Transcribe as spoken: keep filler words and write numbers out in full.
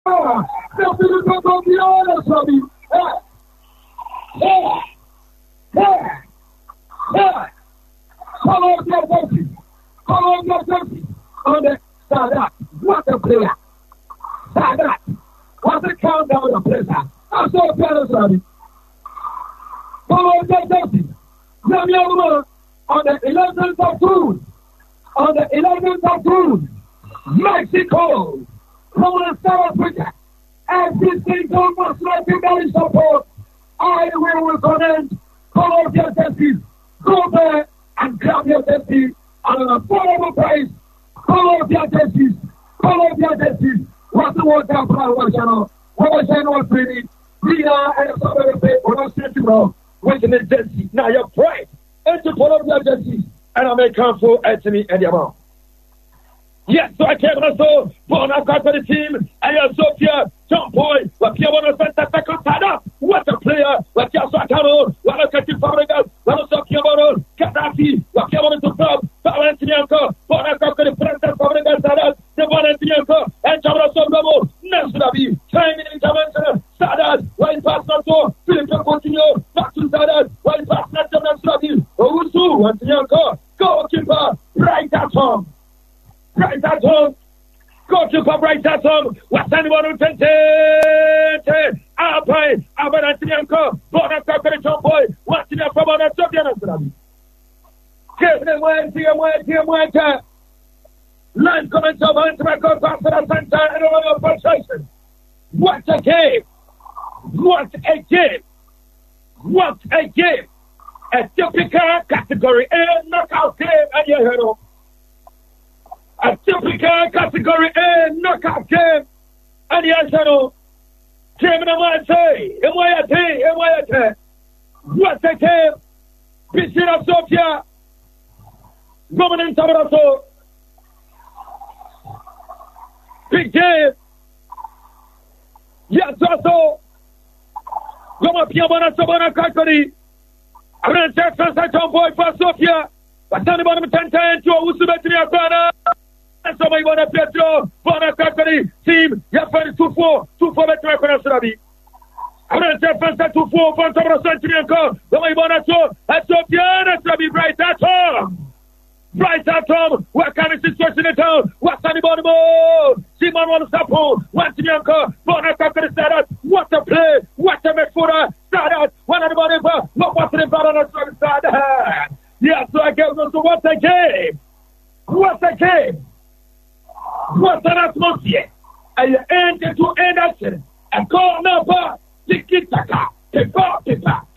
Não fica com confiança, sabe? É, é, é, é. Follow your destiny. Follow your destiny. On the Sadat. What a player. Sadat. What a countdown of player. I'm so proud of you. Follow your destiny. On the eleventh of June. On the eleventh of June. Mexico. Roman South Africa. Every single Muslim that is support. I will recommend. Follow your destiny. Go there and grab your destiny at an affordable price. Follow your destiny. Follow your destiny. What's the word down for our channel? What was channel training? We are and some of the people don't say to know which is destiny. Now you're pride. And to follow your destiny. And I may come for Anthony and Yamon. Yes, so I came also born I've got for the team. And you're Sophia, John Boy, what you want to send second side up. What a player, what you're so accountable, what a catching Fabrigas, what a Sophia Moron, Gaddafi, what you want to club, Valentinianco, born I've got for the President Fabrigas, the Valentinianco, and Jamara Sobramo, Nesrabi, training intervention, Sadat, Wine Pass Nato, Philip Coutinho, Maxu Sadat, Wine Pass Nato, Nesrabi, Owusu, Antinianco, goalkeeper, right at home. Right at home. Go to come right at home. What's anyone who can take? Alpine, Alban Antonianco, Bonaka, John Boy, what's in your problem? That's up there. Give them one, give them one, give them one. Line comments of Antimaco, Pastor Santa, and all of frustration. What a game! What a game! What a game! A typical category A knockout game, and you heard of. A typical category A knockout game. And yes, I know. Game number one, say, M Y T, M Y T. What a game. Piscina Sofia. Government Sabraso. Big game. Yes, also. Goma Piamana Sabana Kakari. I'm going to check first at John Boy for Sofia. But tell me about the ten ten to a Usubetri Akana. And somebody want to Pietro, Bona Kakari, team, Yafari two four, two four Metro Konasrabi. I'm going to check first at two four, one Sabra Century and call. Somebody want to show, and Sofia, Sabi, right at home. Right at home. What kind of situation in town? What's anybody more? Simon wants to stop home. What's the uncle? Bona Kakari started. What a play. What a midfielder. Started. What anybody for? What was the battle on started? Yes, so I guess so what a game. What a game. What an atmosphere. And end to end action. And call number Tiki Taka. Kepa, kepa.